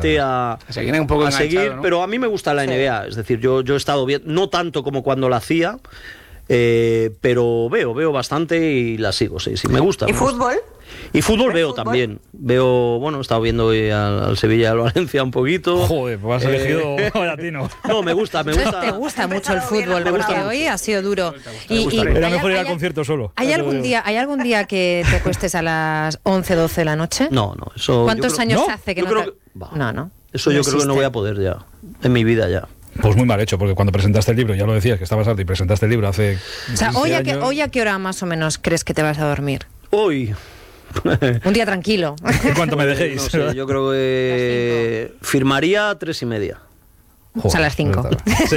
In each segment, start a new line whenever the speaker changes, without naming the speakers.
gente a seguir, ¿no? Pero a mí me gusta la NBA, es decir, yo he estado bien, no tanto como cuando la hacía, pero veo bastante y la sigo, sí, me gusta.
¿Y fútbol?
Y fútbol veo también. Veo, he estado viendo al Sevilla y al Valencia un poquito.
Joder, pues has elegido latino.
No, me gusta.
Te gusta mucho el fútbol, porque hoy ha sido duro.
Era mejor ir al concierto solo.
¿Hay algún día que te acuestes a las 11, 12 de la noche?
No, eso...
¿Cuántos años hace que no te...? No.
Eso yo creo que no voy a poder ya, en mi vida ya.
Pues muy mal hecho, porque cuando presentaste el libro, ya lo decías, que estabas alto y presentaste el libro hace...
O sea, ¿hoy a qué hora más o menos crees que te vas a dormir?
Hoy...
Un día tranquilo.
En cuanto me dejéis.
No sé, yo creo que firmaría a 3:30.
O sea, a las 5.
Sí.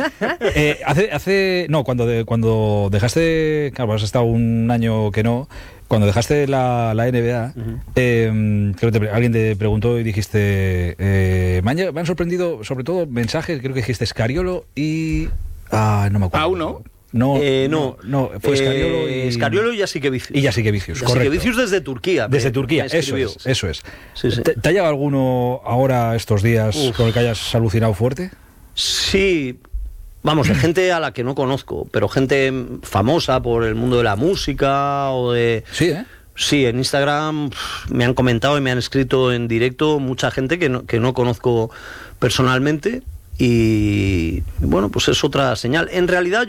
Cuando dejaste, claro, has estado un año que no, cuando dejaste la NBA, creo que alguien te preguntó y dijiste, me han sorprendido sobre todo mensajes, creo que dijiste Scariolo y... no me acuerdo.
¿Aún no?
No, fue
Scariolo y Jasikevičius.
Y Jasikevičius, correcto.
Jasikevičius desde Turquía.
Desde Turquía, eso es. Sí. ¿Te ha llegado alguno ahora estos días con el que hayas alucinado fuerte?
Sí, de gente a la que no conozco, pero gente famosa por el mundo de la música o de...
Sí,
Sí, en Instagram me han comentado y me han escrito en directo mucha gente que no conozco personalmente y pues es otra señal. En realidad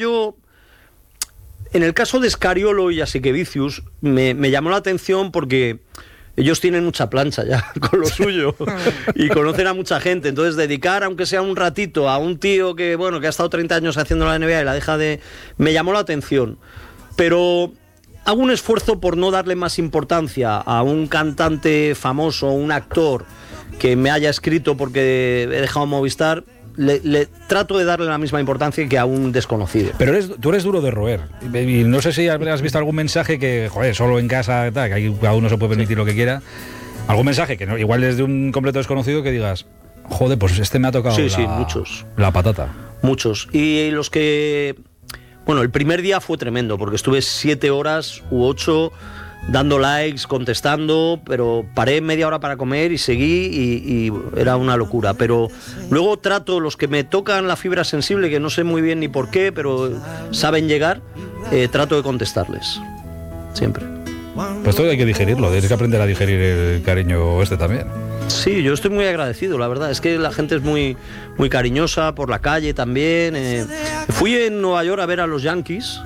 en el caso de Scariolo y Jasikevičius me llamó la atención porque ellos tienen mucha plancha ya con lo suyo y conocen a mucha gente, entonces dedicar aunque sea un ratito a un tío que ha estado 30 años haciendo la NBA y la deja de... me llamó la atención, pero hago un esfuerzo por no darle más importancia a un cantante famoso, un actor que me haya escrito porque he dejado Movistar. Le trato de darle la misma importancia que a un desconocido.
Pero tú eres duro de roer. Y no sé si has visto algún mensaje que, solo en casa, que ahí cada uno se puede permitir lo que quiera. Algún mensaje que igual es de un completo desconocido que digas, pues este me ha tocado
muchos.
La patata.
Muchos. Y los que... el primer día fue tremendo, porque estuve 7 horas u 8... dando likes, contestando, pero paré media hora para comer y seguí y era una locura. Pero luego trato, los que me tocan la fibra sensible, que no sé muy bien ni por qué, pero saben llegar, trato de contestarles, siempre.
Pues esto hay que digerirlo, tienes que aprender a digerir el cariño también.
Sí, yo estoy muy agradecido, la verdad, es que la gente es muy, muy cariñosa, por la calle también. Fui en Nueva York a ver a los Yankees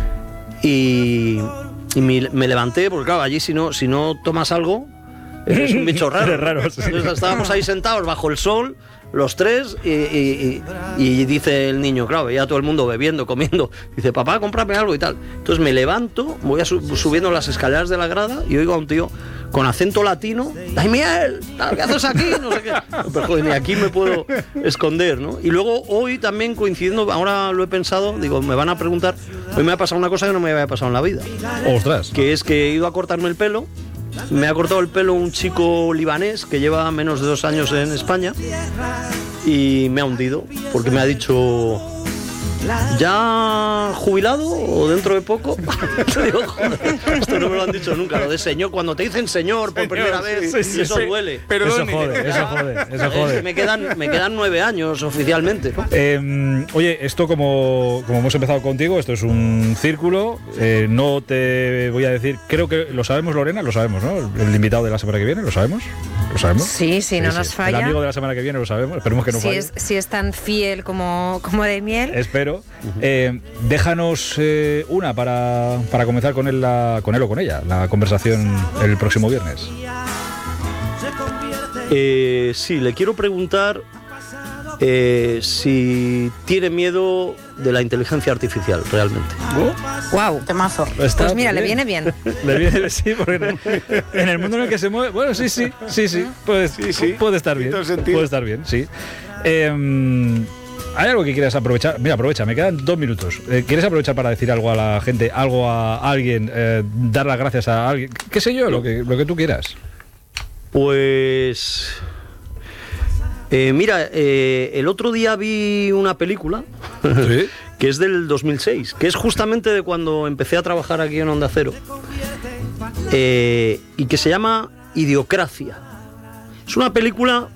y me levanté, porque claro, allí si no tomas algo, eres un bicho raro.
Eres raro, sí.
Entonces estábamos ahí sentados bajo el sol, los tres, y dice el niño, claro, ya todo el mundo bebiendo, comiendo, dice, papá, cómprame algo y tal. Entonces me levanto, voy subiendo las escaleras de la grada y oigo a un tío con acento latino, ¡Daimiel! ¿Qué haces aquí? No sé qué. Pero joder, ni aquí me puedo esconder, ¿no? Y luego hoy también coincidiendo, ahora lo he pensado, digo, me van a preguntar, hoy me ha pasado una cosa que no me había pasado en la vida.
¡Ostras!
Que es que he ido a cortarme el pelo, me ha cortado el pelo un chico libanés que lleva menos de 2 años en España y me ha hundido, porque me ha dicho... ¿Ya jubilado o dentro de poco? Digo, joder, esto no me lo han dicho nunca. Lo de señor, cuando te dicen señor por primera vez, eso duele.
Pero eso jode.
Me quedan 9 años oficialmente, ¿no?
Oye, esto como hemos empezado contigo, esto es un círculo. No te voy a decir, creo que lo sabemos, Lorena, lo sabemos, ¿no? El invitado de la semana que viene, ¿lo sabemos? ¿Lo sabemos?
Sí, no nos falla.
El amigo de la semana que viene lo sabemos, esperemos que no falle.
Si es tan fiel como Daimiel.
Espero. Déjanos una para comenzar con él o con ella la conversación el próximo viernes.
Sí, le quiero preguntar si tiene miedo de la inteligencia artificial realmente.
¡Wow! Temazo. Pues mira, le viene bien.
Le viene, sí, porque en el mundo en el que se mueve, bueno, sí, puede estar bien. Puede estar bien, sí. ¿Hay algo que quieras aprovechar? Mira, aprovecha, me quedan 2 minutos. ¿Quieres aprovechar para decir algo a la gente, algo a alguien, dar las gracias a alguien? ¿Qué sé yo? Lo que tú quieras.
Pues... mira, el otro día vi una película
¿Sí?
que es del 2006, que es justamente de cuando empecé a trabajar aquí en Onda Cero, y que se llama Idiocracia. Es una película